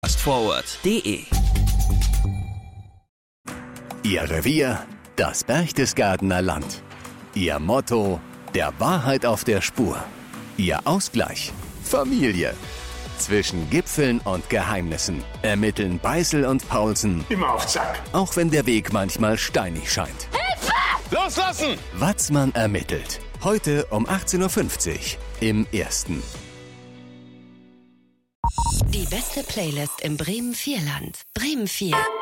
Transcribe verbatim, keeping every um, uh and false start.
fastforward punkt de. Ihr Revier, das Berchtesgadener Land. Ihr Motto, der Wahrheit auf der Spur. Ihr Ausgleich, Familie. Zwischen Gipfeln und Geheimnissen ermitteln Beißel und Paulsen. Immer auf Zack. Auch wenn der Weg manchmal steinig scheint. Hilfe! Loslassen! Watzmann ermittelt. Heute um achtzehn Uhr fünfzig im Ersten. Die beste Playlist im Bremen vier Land. Bremen vier.